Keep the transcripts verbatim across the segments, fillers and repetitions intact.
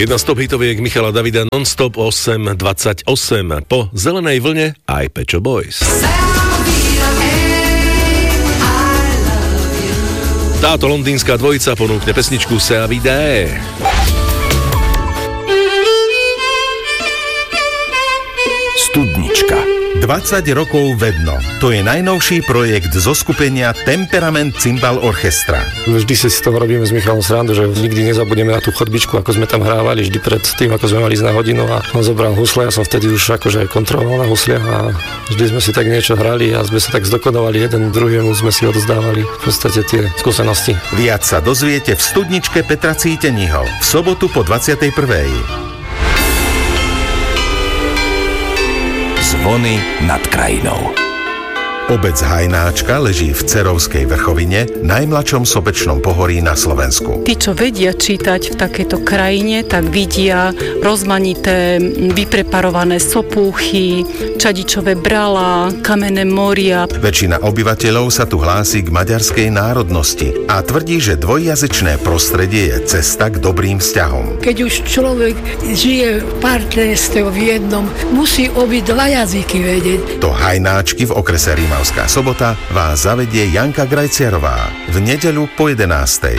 Jedna z top hitoviek Michala Davida non-stop osem dvadsaťosem. Po zelenej vlne aj Pet Shop Boys. Táto londýnska dvojica ponúkne pesničku Se Vide. Studnička. dvadsať rokov vedno. To je najnovší projekt zo skupenia Temperament Cymbal Orchestra. Vždy si z toho robíme s Michalom srandu, že nikdy nezabudneme na tú chodbičku, ako sme tam hrávali, vždy pred tým, ako sme mali ísť na hodinu a on zobral husle, ja som vtedy už akože kontroloval na husliach a vždy sme si tak niečo hrali a sme sa tak zdokonovali, jeden druhému sme si odozdávali v podstate tie skúsenosti. Viac sa dozviete v studničke Petra Cíteniho v sobotu po dvadsiatej prvej. Zvony nad krajinou. Obec Hajnáčka leží v Cerovskej vrchovine, najmladšom sopečnom pohorí na Slovensku. Tí, čo vedia čítať v takejto krajine, tak vidia rozmanité vypreparované sopúchy, čadičové brala, kamenné moria. Väčšina obyvateľov sa tu hlási k maďarskej národnosti a tvrdí, že dvojjazyčné prostredie je cesta k dobrým vzťahom. Keď už človek žije v partnerstve v jednom, musí obidva jazyky vedieť. Do Hajnáčky v okrese Rímavská Sobota vás zavedie Janka Grajciarová v nedeľu po jedenástej.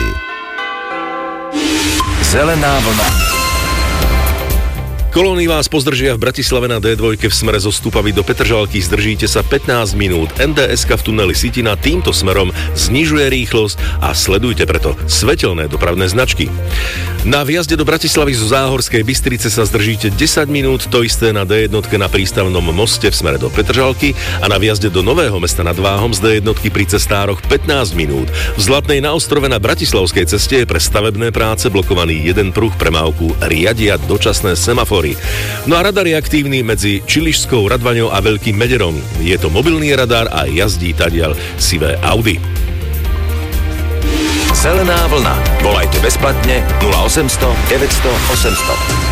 Zelená vlna. Kolóny vás pozdržia v Bratislave na dé dva v smere zo Stupavy do Petržalky. Zdržíte sa pätnásť minút. en dé es ká v tuneli Sitina týmto smerom znižuje rýchlosť a sledujte preto svetelné dopravné značky. Na vjazde do Bratislavy zo Záhorskej Bystrice sa zdržíte desať minút, to isté na dé jedna na prístavnom moste v smere do Petržalky a na vjazde do Nového Mesta nad Váhom z dé jedna pri cestároch pätnásť minút. V Zlatnej na Ostrove na Bratislavskej ceste je pre stavebné práce blokovaný jeden pruh, premávku riadia dočasné semafory. No a radar je aktívny medzi Čilišskou Radvaňou a Veľkým Mederom. Je to mobilný radar a jazdí tadiaľ sivé Audi. Zelená vlna. Volajte bezplatne nula osemsto deväťsto osemsto.